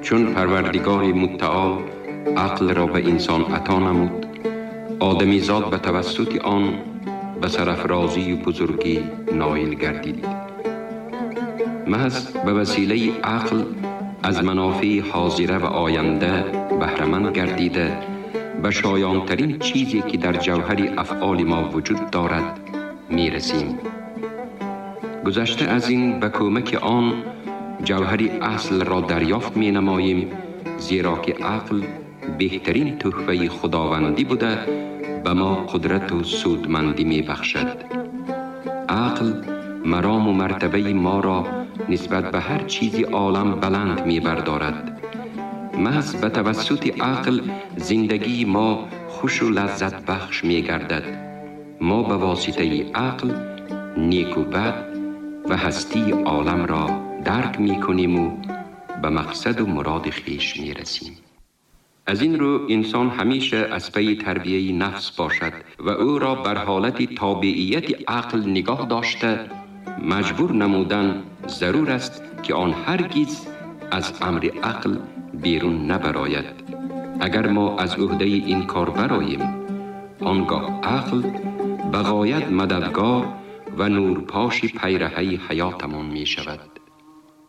چون پروردگار متعال عقل را به انسان عطا نمود، آدمی زاد به توسط آن به سرافرازی و بزرگی نایل گردید. محض به وسیله عقل از منافع حاضره و آینده بهره‌مند گردیده به شایانترین چیزی که در جوهر افعال ما وجود دارد میرسیم. گذشته از این به کمک آن جوهر اصل را دریافت می نماییم، زیرا که عقل بهترین تحفه خداوندی بوده به ما قدرت و سودمندی می بخشد. عقل مرام و مرتبه ما را نسبت به هر چیزی عالم بلند می بردارد. محض به توسط عقل زندگی ما خوش و لذت بخش می گردد. ما به واسطه عقل نیک و بد و هستی عالم را درک می کنیم و به مقصد و مراد خویش می رسیم. از این رو انسان همیشه از پی تربیه نفس باشد و او را بر حالت تابعیت عقل نگاه داشته مجبور نمودن ضرور است که آن هرگز از امر عقل بیرون نبراید. اگر ما از عهده این کار براییم، آنگاه عقل به غایت مددگار و نورپاش پیرهه حیاتمان می شود.